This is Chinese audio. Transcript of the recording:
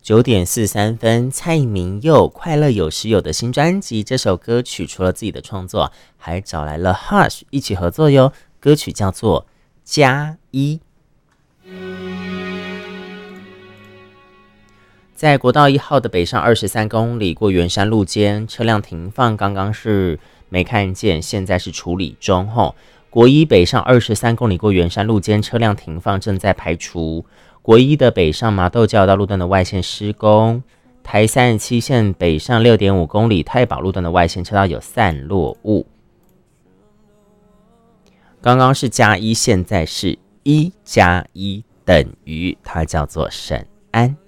9:43，蔡明佑《快乐有时有》的新专辑，这首歌曲除了自己的创作，还找来了 Hush 一起合作哟。歌曲叫做《加一》。在国道1号的北上23公里过圆山路间，车辆停放，刚刚是没看见，现在是处理中吼。国一北上23公里过圆山路间，车辆停放，正在排除。国一的北上麻豆交流道路段的外线施工，台37线北上6.5公里太保路段的外线车道有散落物。刚刚是加一，现在是1+1等于，它叫做沈安。